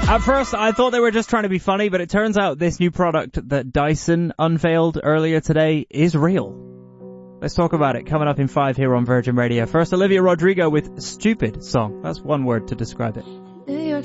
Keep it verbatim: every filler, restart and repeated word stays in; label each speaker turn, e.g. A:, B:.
A: At first, I thought they were just trying to be funny, but it turns out this new product that Dyson unveiled earlier today is real. Let's talk about it coming up in five here on Virgin Radio. First, Olivia Rodrigo with Stupid Song. That's one word to describe it.